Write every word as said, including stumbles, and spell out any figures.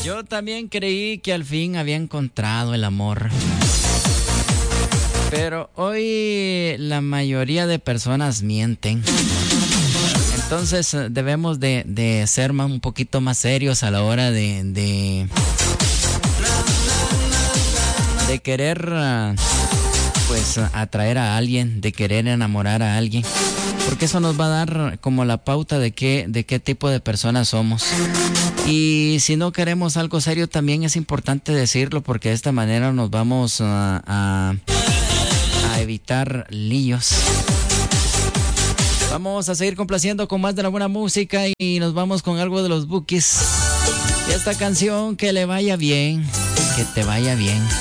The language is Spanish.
Yo también creí que al fin había encontrado el amor. Pero hoy la mayoría de personas mienten. Entonces debemos de, de ser más, un poquito más serios a la hora de, de, de querer pues atraer a alguien, de querer enamorar a alguien. Porque eso nos va a dar como la pauta de qué, de qué tipo de personas somos. Y si no queremos algo serio, también es importante decirlo, porque de esta manera nos vamos a, a, a evitar líos. Vamos a seguir complaciendo con más de la buena música y nos vamos con algo de los Bukis. Y esta canción, que le vaya bien, que te vaya bien.